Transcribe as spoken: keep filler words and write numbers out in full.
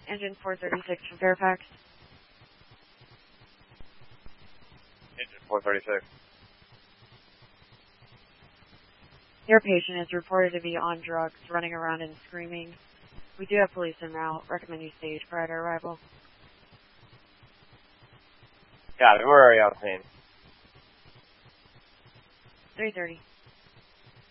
Engine four thirty-six from Fairfax. Engine four thirty-six. Your patient is reported to be on drugs, running around and screaming. We do have police en route. Recommend you stage prior to arrival. Got it. Where are you on scene? three thirty.